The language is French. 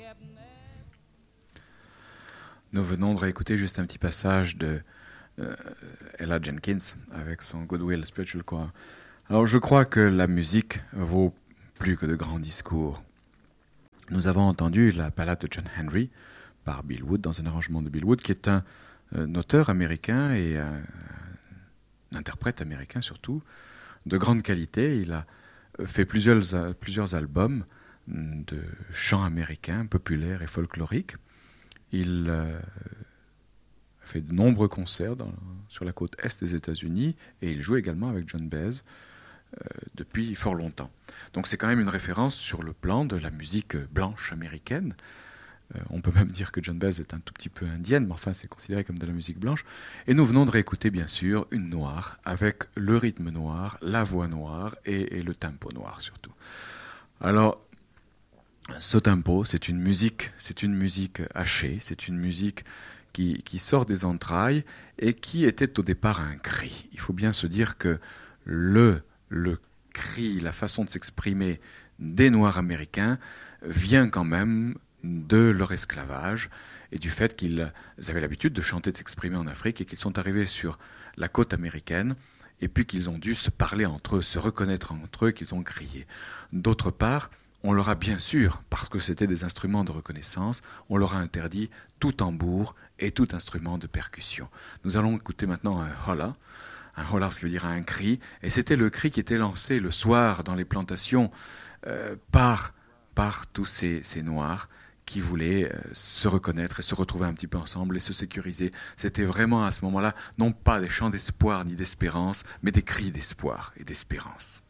Nous venons de réécouter juste un petit passage de Ella Jenkins avec son Goodwill Spiritual Choir. Alors je crois que la musique vaut plus que de grands discours. Nous avons entendu la ballade de John Henry par Bill Wood, dans un arrangement de Bill Wood, qui est un auteur américain et un interprète américain surtout, de grande qualité. Il a fait plusieurs albums de chants américains populaires et folkloriques. Il fait de nombreux concerts sur la côte est des États-Unis et il joue également avec John Baez depuis fort longtemps. Donc c'est quand même une référence sur le plan de la musique blanche américaine. On peut même dire que John Baez est un tout petit peu indienne, mais enfin c'est considéré comme de la musique blanche. Et nous venons de réécouter bien sûr une noire avec le rythme noir, la voix noire et le tempo noir surtout. Alors ce tempo, c'est une musique hachée, c'est une musique qui sort des entrailles et qui était au départ un cri. Il faut bien se dire que le cri, la façon de s'exprimer des Noirs américains vient quand même de leur esclavage et du fait qu'ils avaient l'habitude de chanter, de s'exprimer en Afrique et qu'ils sont arrivés sur la côte américaine et puis qu'ils ont dû se parler entre eux, se reconnaître entre eux, qu'ils ont crié. D'autre part, on leur a bien sûr, parce que c'était des instruments de reconnaissance, on leur a interdit tout tambour et tout instrument de percussion. Nous allons écouter maintenant un holla, ce qui veut dire un cri, et c'était le cri qui était lancé le soir dans les plantations par tous ces Noirs qui voulaient se reconnaître et se retrouver un petit peu ensemble et se sécuriser. C'était vraiment à ce moment-là, non pas des chants d'espoir ni d'espérance, mais des cris d'espoir et d'espérance.